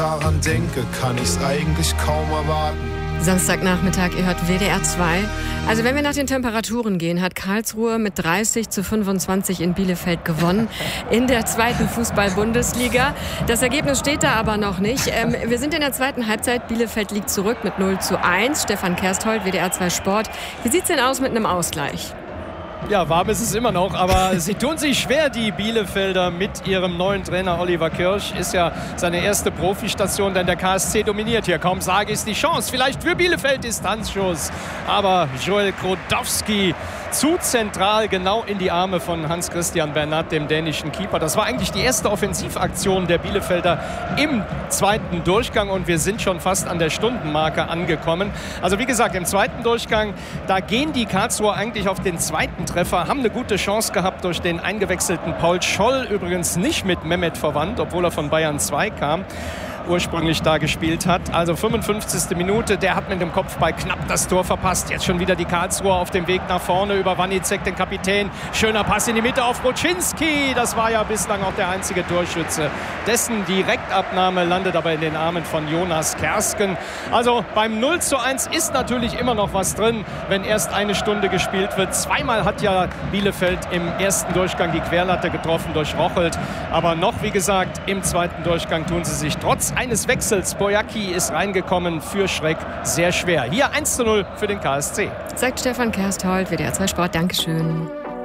daran denke, kann ich's eigentlich kaum erwarten. Samstagnachmittag, ihr hört WDR 2. Also wenn wir nach den Temperaturen gehen, hat Karlsruhe mit 30:25 in Bielefeld gewonnen in der zweiten Fußball-Bundesliga. Das Ergebnis steht da aber noch nicht. Wir sind in der zweiten Halbzeit. Bielefeld liegt zurück mit 0:1. Stefan Kersthold, WDR 2 Sport. Wie sieht's denn aus mit einem Ausgleich? Ja, warm ist es immer noch, aber sie tun sich schwer, die Bielefelder, mit ihrem neuen Trainer Oliver Kirsch. Ist ja seine erste Profistation, denn der KSC dominiert hier. Kaum sage, ist die Chance vielleicht für Bielefeld, Distanzschuss. Aber Joel Krodowski zu zentral, genau in die Arme von Hans-Christian Bernat, dem dänischen Keeper. Das war eigentlich die erste Offensivaktion der Bielefelder im zweiten Durchgang und wir sind schon fast an der Stundenmarke angekommen. Also wie gesagt, im zweiten Durchgang, da gehen die Karlsruher eigentlich auf den zweiten Treffer, haben eine gute Chance gehabt durch den eingewechselten Paul Scholl, übrigens nicht mit Mehmet verwandt, obwohl er von Bayern 2 kam. Ursprünglich da gespielt hat. Also 55. Minute, der hat mit dem Kopfball knapp das Tor verpasst. Jetzt schon wieder die Karlsruher auf dem Weg nach vorne über Wanicek, den Kapitän. Schöner Pass in die Mitte auf Boczynski. Das war ja bislang auch der einzige Torschütze. Dessen Direktabnahme landet aber in den Armen von Jonas Kersken. Also beim 0:1 ist natürlich immer noch was drin, wenn erst eine Stunde gespielt wird. Zweimal hat ja Bielefeld im ersten Durchgang die Querlatte getroffen durch Rochelt. Aber noch, wie gesagt, im zweiten Durchgang tun sie sich trotz eines Wechsels, Boyacki ist reingekommen, für Schreck sehr schwer. Hier 1:0 für den KSC. Sagt Stefan Kersthold, WDR 2 Sport. Dankeschön.